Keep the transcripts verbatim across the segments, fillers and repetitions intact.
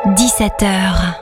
dix-sept heures.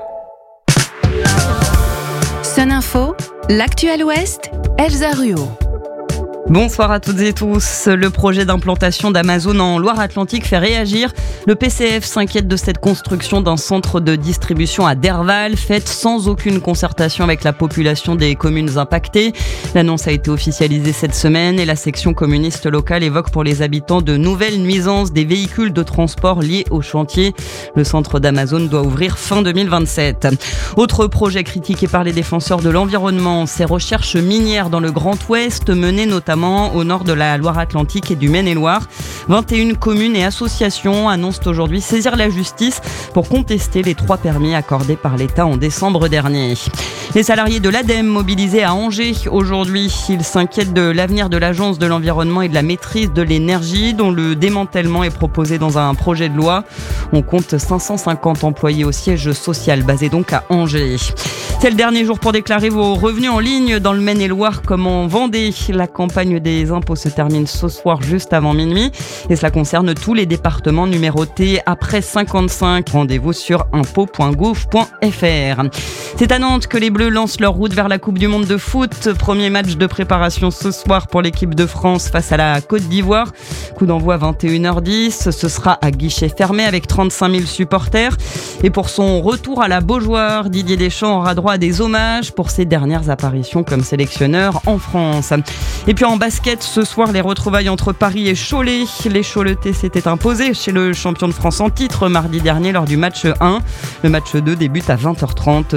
Sun Info, l'actuel Ouest, Elsa Ruot. Bonsoir à toutes et tous. Le projet d'implantation d'Amazon en Loire-Atlantique fait réagir. Le P C F s'inquiète de cette construction d'un centre de distribution à Derval, faite sans aucune concertation avec la population des communes impactées. L'annonce a été officialisée cette semaine et la section communiste locale évoque pour les habitants de nouvelles nuisances des véhicules de transport liés au chantier. Le centre d'Amazon doit ouvrir fin deux mille vingt-sept. Autre projet critiqué par les défenseurs de l'environnement, ces recherches minières dans le Grand Ouest menées notamment au nord de la Loire-Atlantique et du Maine-et-Loire. vingt et une communes et associations annoncent aujourd'hui saisir la justice pour contester les trois permis accordés par l'État en décembre dernier. Les salariés de l'ADEME mobilisés à Angers aujourd'hui, ils s'inquiètent de l'avenir de l'Agence de l'environnement et de la maîtrise de l'énergie dont le démantèlement est proposé dans un projet de loi. On compte cinq cent cinquante employés au siège social basé donc à Angers. C'est le dernier jour pour déclarer vos revenus en ligne dans le Maine-et-Loire comme en Vendée. La campagne des impôts se termine ce soir juste avant minuit et cela concerne tous les départements numérotés après cinquante-cinq. Rendez-vous sur impôts point gouv point f r. C'est à Nantes que les Bleus lancent leur route vers la Coupe du Monde de foot. Premier match de préparation ce soir pour l'équipe de France face à la Côte d'Ivoire. Coup d'envoi vingt et une heures dix. Ce sera à guichet fermé avec trente-cinq mille supporters. Et pour son retour à la Beaujoire, Didier Deschamps aura droit à des hommages pour ses dernières apparitions comme sélectionneur en France. Et puis en basket, ce soir, les retrouvailles entre Paris et Cholet. Les Choletais s'étaient imposés chez le champion de France en titre mardi dernier lors du match un. Le match deux débute à vingt heures trente.